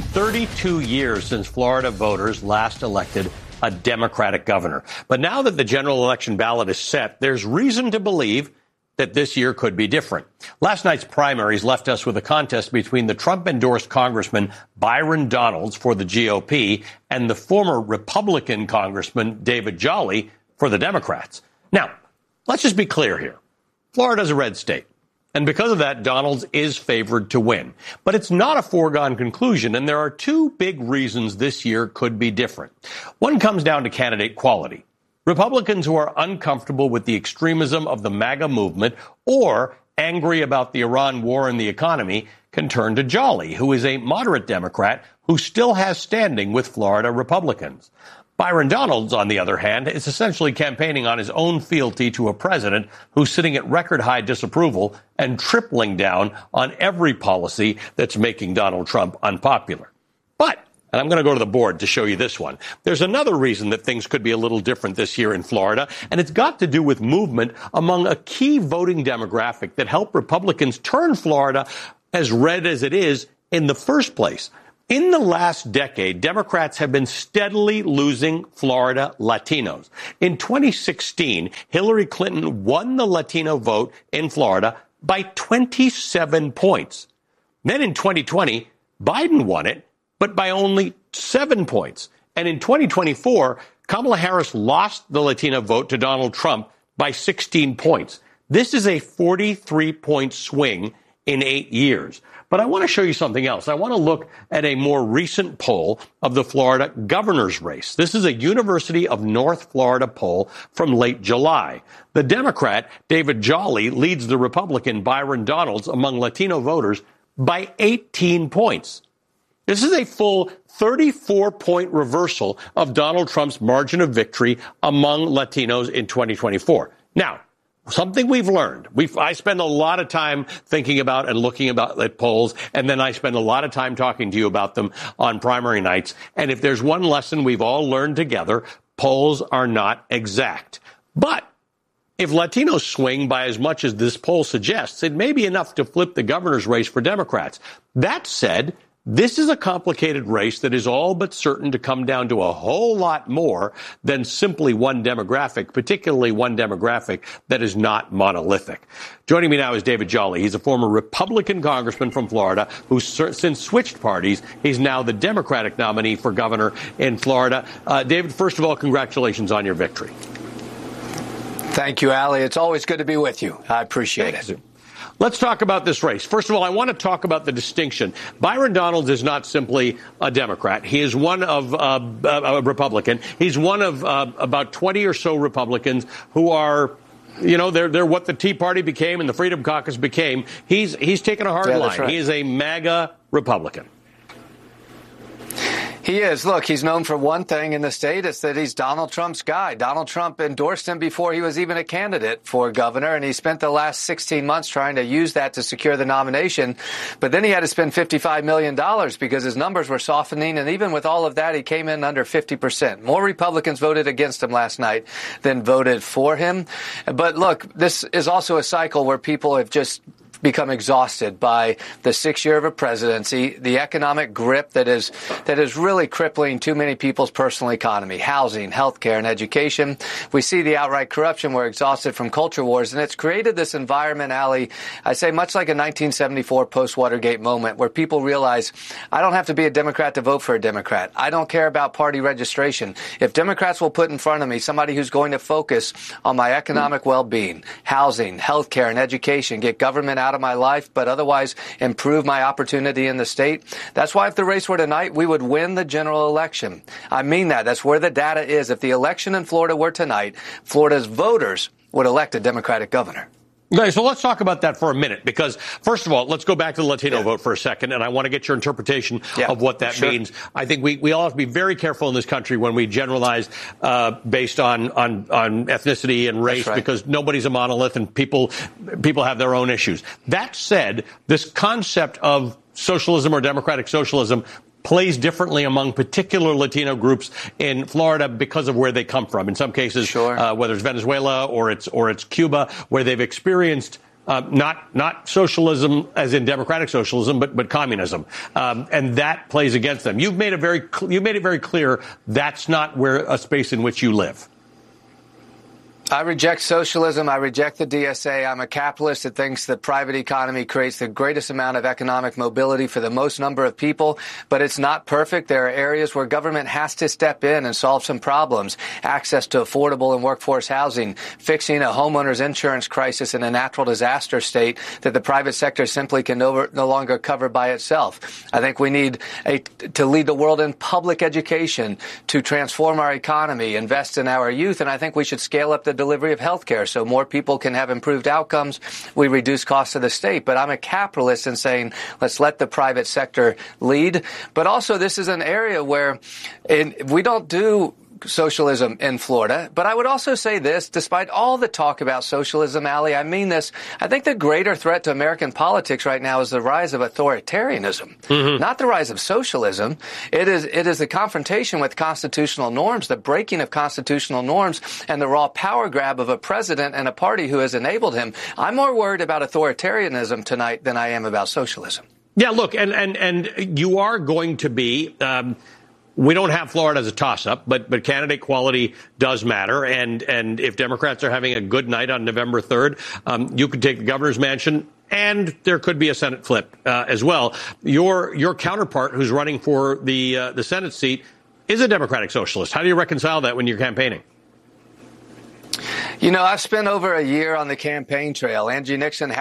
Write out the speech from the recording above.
32 years since Florida voters last elected a Democratic governor. But now that the general election ballot is set, there's reason to believe that this year could be different. Last night's primaries left us with a contest between the Trump-endorsed Congressman Byron Donalds for the GOP and the former Republican Congressman David Jolly for the Democrats. Now, let's just be clear here. Florida's a red state. And because of that, Donalds is favored to win. But it's not a foregone conclusion, and there are two big reasons this year could be different. One comes down to candidate quality. Republicans who are uncomfortable with the extremism of the MAGA movement or angry about the Iran war and the economy can turn to Jolly, who is a moderate Democrat who still has standing with Florida Republicans. Byron Donalds, on the other hand, is essentially campaigning on his own fealty to a president who's sitting at record-high disapproval and tripling down on every policy that's making Donald Trump unpopular. But, and I'm going to go to the board to show you this one, there's another reason that things could be a little different this year in Florida, and it's got to do with movement among a key voting demographic that helped Republicans turn Florida as red as it is in the first place. In the last decade, Democrats have been steadily losing Florida Latinos. In 2016, Hillary Clinton won the Latino vote in Florida by 27 points. Then in 2020, Biden won it, but by only 7 points. And in 2024, Kamala Harris lost the Latino vote to Donald Trump by 16 points. This is a 43-point swing in 8 years. But I want to show you something else. I want to look at a more recent poll of the Florida governor's race. This is a University of North Florida poll from late July. The Democrat, David Jolly, leads the Republican, Byron Donalds, among Latino voters by 18 points. This is a full 34-point reversal of Donald Trump's margin of victory among Latinos in 2024. Now, something we've learned. I spend a lot of time thinking about and looking at polls, and then I spend a lot of time talking to you about them on primary nights. And if there's one lesson we've all learned together, polls are not exact. But if Latinos swing by as much as this poll suggests, it may be enough to flip the governor's race for Democrats. That said, this is a complicated race that is all but certain to come down to a whole lot more than simply one demographic, particularly one demographic that is not monolithic. Joining me now is David Jolly. He's a former Republican congressman from Florida who since switched parties. He's now the Democratic nominee for governor in Florida. David, first of all, congratulations on your victory. Thank you, Ali. It's always good to be with you. I appreciate it. Let's talk about this race. First of all, I want to talk about the distinction. Byron Donalds is not simply a Democrat. He is one of a Republican. He's one of about 20 or so Republicans who are, you know, they're what the Tea Party became and the Freedom Caucus became. He's taken a hard line. Right. He is a MAGA Republican. He is. Look, he's known for one thing in the state. It's that he's Donald Trump's guy. Donald Trump endorsed him before he was even a candidate for governor, and he spent the last 16 months trying to use that to secure the nomination. But then he had to spend $55 million because his numbers were softening, and even with all of that, he came in under 50%. More Republicans voted against him last night than voted for him. But look, this is also a cycle where people have just become exhausted by the 6 year of a presidency, the economic grip that is really crippling too many people's personal economy, housing, healthcare, and education. We see the outright corruption. We're exhausted from culture wars, and it's created this environment, Ali, I say much like a 1974 post-Watergate moment where people realize I don't have to be a Democrat to vote for a Democrat. I don't care about party registration. If Democrats will put in front of me somebody who's going to focus on my economic well-being, housing, healthcare, and education, get government out of my life, but otherwise improve my opportunity in the state. That's why if the race were tonight, we would win the general election. I mean that. That's where the data is. If the election in Florida were tonight, Florida's voters would elect a Democratic governor. Okay, so let's talk about that for a minute, because first of all, let's go back to the Latino vote for a second, and I want to get your interpretation of what that means. I think we all have to be very careful in this country when we generalize based on ethnicity and race, because nobody's a monolith and people have their own issues. That said, this concept of socialism or democratic socialism plays differently among particular Latino groups in Florida because of where they come from. In some cases, whether it's Venezuela or it's Cuba, where they've experienced not socialism as in democratic socialism, but communism, and that plays against them. You've made it very clear that's not a space in which you live. I reject socialism. I reject the DSA. I'm a capitalist that thinks the private economy creates the greatest amount of economic mobility for the most number of people, but it's not perfect. There are areas where government has to step in and solve some problems. Access to affordable and workforce housing, fixing a homeowner's insurance crisis in a natural disaster state that the private sector simply can no longer cover by itself. I think we need to lead the world in public education, to transform our economy, invest in our youth, and I think we should scale up the delivery of health care so more people can have improved outcomes. We reduce costs to the state. But I'm a capitalist in saying let's let the private sector lead. But also this is an area where we don't do socialism in Florida. But I would also say this, despite all the talk about socialism, Ali, I mean this, I think the greater threat to American politics right now is the rise of authoritarianism, not the rise of socialism. It is the confrontation with constitutional norms, the breaking of constitutional norms, and the raw power grab of a president and a party who has enabled him. I'm more worried about authoritarianism tonight than I am about socialism. Yeah, look, and you are going to be we don't have Florida as a toss-up, but candidate quality does matter. And if Democrats are having a good night on November 3rd, you could take the governor's mansion, and there could be a Senate flip as well. Your counterpart, who's running for the Senate seat, is a Democratic socialist. How do you reconcile that when you're campaigning? You know, I've spent over a year on the campaign trail. Andrew Nixon